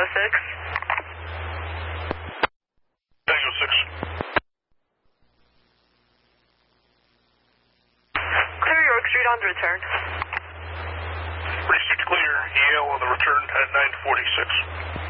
6. Tango 6. Clear York Street on the return. Received clear. EL on the return at 946.